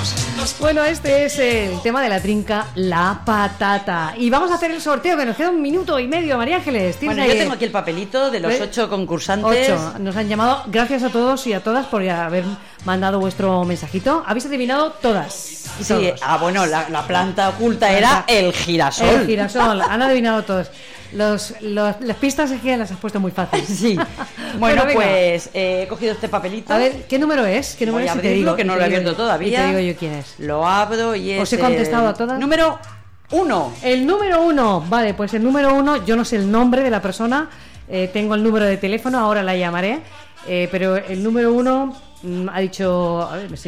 Bueno, este es el tema de la trinca, la patata. Y vamos a hacer el sorteo, que nos queda 1 minuto y medio, María Ángeles. Bueno, yo tengo aquí el papelito de los 8 concursantes. 8. Nos han llamado. Gracias a todos y a todas por haber mandado vuestro mensajito. Habéis adivinado todas. Sí, bueno, la planta oculta era el girasol. El girasol, han adivinado todos. Las pistas es que las has puesto muy fácil. Sí. Bueno, pues he cogido este papelito. A ver, ¿qué número es? ¿Qué número Voy a es? abrirlo, Te digo, que no lo he abierto todavía. Y te digo yo quién es. Lo abro y es. ¿Os he contestado a todas? Número 1. El número 1. Vale, pues el número 1, yo no sé el nombre de la persona. Tengo el número de teléfono, ahora la llamaré. Pero el número 1 ha dicho. A ver,